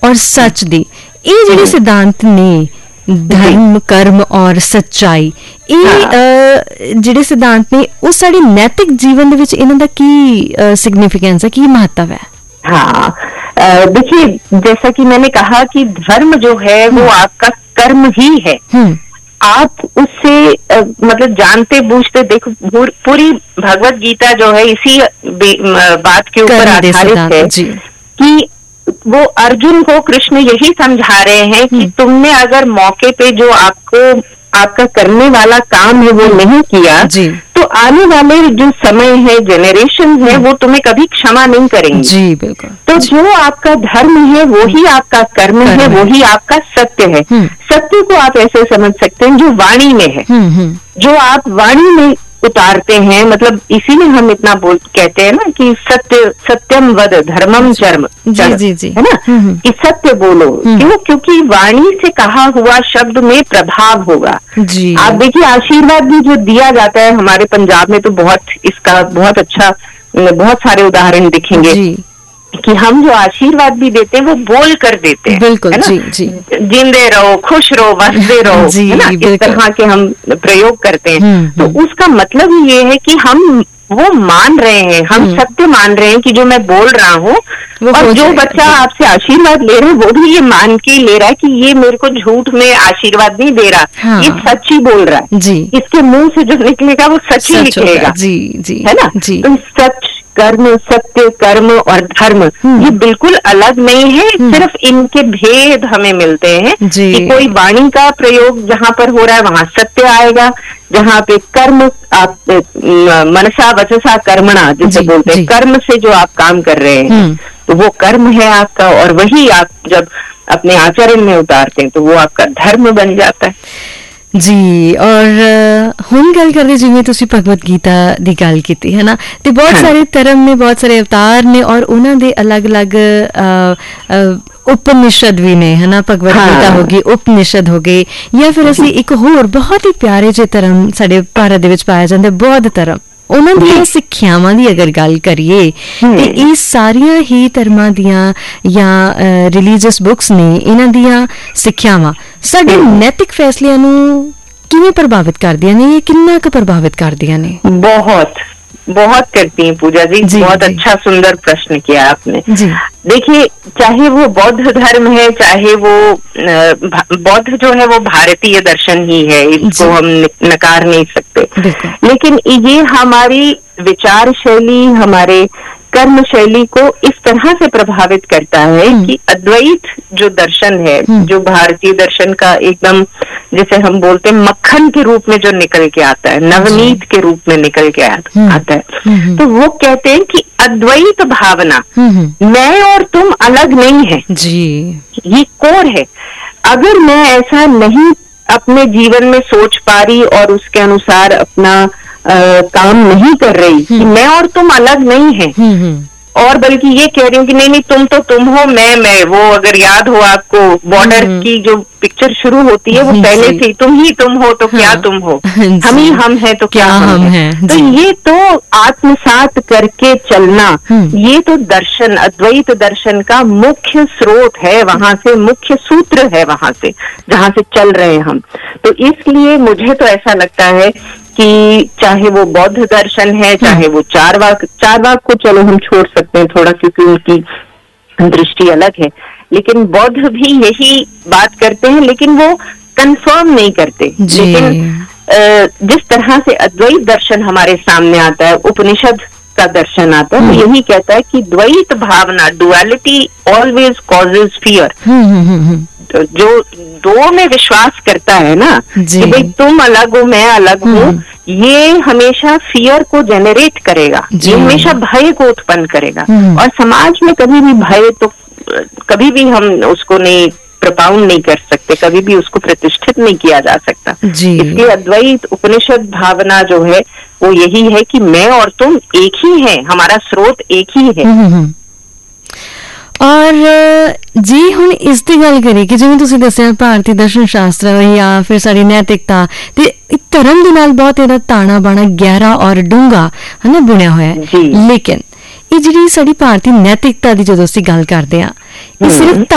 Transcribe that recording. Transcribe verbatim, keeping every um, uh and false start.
और सच दी, ये ਜਿਹੜੇ सिद्धांत ने धर्म कर्म और सच्चाई, ये ਜਿਹੜੇ सिद्धांत ने वो साडे नैतिक जीवन दे विच इन्हां दा की सिग्निफिकेंस है, की महत्व है? हाँ, देखिए जैसा कि मैंने कहा कि धर्म जो है वो आपका कर्म ही है। आप उससे आ, मतलब जानते बूझते, देखो पूरी भगवत गीता जो है इसी बात के ऊपर आधारित है कि वो अर्जुन को कृष्ण यही समझा रहे हैं कि तुमने अगर मौके पे जो आपको आपका करने वाला काम है वो नहीं किया तो आने वाले जो समय है, जनरेशन है, वो तुम्हें कभी क्षमा नहीं करेंगे। जी बिल्कुल। तो जो आपका धर्म है वो ही आपका कर्म है, वो ही आपका सत्य है। सत्य को आप ऐसे समझ सकते हैं जो वाणी में है, जो आप वाणी में उतारते हैं, मतलब इसीलिए हम इतना बोल कहते हैं ना कि सत्य सत्यम वद धर्मम चर्म, जी जी जी, है ना, कि सत्य बोलो। क्यों? क्योंकि वाणी से कहा हुआ शब्द में प्रभाव होगा। जी। आप देखिए आशीर्वाद भी जो दिया जाता है हमारे पंजाब में, तो बहुत इसका बहुत अच्छा, बहुत सारे उदाहरण दिखेंगे कि हम जो आशीर्वाद भी देते हैं वो बोल कर देते हैं। बिल्कुल, है ना? जी जी। जिंदे रहो, खुश रहो, बसते रहो, है ना, इस तरह के हम प्रयोग करते हैं। तो उसका मतलब ये है कि हम वो मान रहे हैं, हम सत्य मान रहे हैं कि जो मैं बोल रहा हूँ, और जो बच्चा आपसे आशीर्वाद ले रहा है वो भी ये मान के ले रहा है कि ये मेरे को झूठ में आशीर्वाद नहीं दे रहा। हाँ। ये सच ही बोल रहा है। जी। इसके मुंह से जो निकलेगा वो सच ही निकलेगा। जी जी, है ना। जी। तो सच, कर्म, सत्य, कर्म और धर्म ये बिल्कुल अलग नहीं है, सिर्फ इनके भेद हमें मिलते हैं कि कोई वाणी का प्रयोग जहाँ पर हो रहा है वहां सत्य आएगा, जहाँ पे कर्म आप मनसा वचसा कर्मणा जिसे बोलते हैं, कर्म से जो आप काम कर रहे हैं तो वो कर्म है आपका, और वही आप जब अपने आचरण में उतारते हैं तो वो आपका धर्म बन जाता है। जी। और हुण गल करदे जिवें तुसीं भगवत गीता दी गल कीती है ना, ते बहुत हाँ। सारे धर्म ने, बहुत सारे अवतार ने, और उन्हां दे अलग अलग उपनिषद भी ने, है ना, भगवत हाँ। गीता हो गई, उपनिषद हो गए, या फिर असीं एक होर बहुत ही प्यारे जे धर्म साडे भारत दे विच पाया जांदा बौद्ध धर्म, उन्हां दी सिक्ख्यावां दी अगर गल करिए ते ये सारियां ही धर्मां दियां या रिलीजियस बुक्स ने, इन्हां दियां सिक्ख्यावां साडे नैतिक फैसलिਆਂ ਨੂੰ किवें प्रभावित करदियां ने, ये कितना क प्रभावित करदियां ने? बहुत बहुत करती हैं पूजा जी, जी बहुत जी। अच्छा सुंदर प्रश्न किया आपने। देखिए, चाहे वो बौद्ध धर्म है, चाहे वो बौद्ध जो है वो भारतीय दर्शन ही है, इसको हम नकार नहीं सकते, लेकिन ये हमारी विचार शैली, हमारे कर्म शैली को इस तरह से प्रभावित करता है कि अद्वैत जो दर्शन है, जो भारतीय दर्शन का एकदम जैसे हम बोलते हैं मक्खन के रूप में जो निकल के आता है, नवनीत के रूप में निकल के आता है, तो वो कहते हैं कि अद्वैत भावना, मैं और तुम अलग नहीं है जी, ये कोर है। अगर मैं ऐसा नहीं अपने जीवन में सोच पा रही और उसके अनुसार अपना आ, काम नहीं कर रही कि मैं और तुम अलग नहीं है, और बल्कि ये कह रही हूँ कि नहीं नहीं तुम तो तुम हो, मैं मैं वो अगर याद हो आपको बॉर्डर की जो पिक्चर शुरू होती है वो पहले से तुम ही तुम हो तो क्या तुम हो, हम ही हम हैं तो क्या हम हैं। तो ये तो आत्मसात करके चलना, ये तो दर्शन, अद्वैत दर्शन का मुख्य स्रोत है, वहां से मुख्य सूत्र है, वहां से जहां से चल रहे हैं हम। तो इसलिए मुझे तो ऐसा लगता है कि चाहे वो बौद्ध दर्शन है, चाहे वो चारवाक, चारवाक को चलो हम छोड़ सकते हैं थोड़ा क्योंकि उनकी दृष्टि अलग है, लेकिन बौद्ध भी यही बात करते हैं, लेकिन वो कंफर्म नहीं करते। लेकिन जिस तरह से अद्वैत दर्शन हमारे सामने आता है, उपनिषद का दर्शन आता है, तो यही कहता है कि द्वैत भावना, डुअलिटी ऑलवेज कॉजेज फियर। जो दो में विश्वास करता है ना कि भाई तुम अलग हो मैं अलग हूँ, ये हमेशा फियर को जेनरेट करेगा, ये हमेशा भय को उत्पन्न करेगा, और समाज में कभी भी भय तो कभी भी हम उसको नहीं प्रपाउंड नहीं कर सकते, कभी भी उसको प्रतिष्ठित नहीं किया जा सकता। इसलिए अद्वैत उपनिषद भावना जो है वो यही है कि मैं और तुम एक ही हैं, हमारा स्रोत एक ही है। और जी हुण इस दी गल करिए कि जिवें तुसीं दस्सिया भारतीय दर्शन शास्त्र या फिर साडी नैतिकता ते धर्म दे नाल बहुत इहदा ताना बाना गहरा और डूंगा है ना बुनिया होया है, लेकिन ये जिहड़ी साडी भारतीय नैतिकता दी जदों असीं गल करदे आ, ये सिर्फ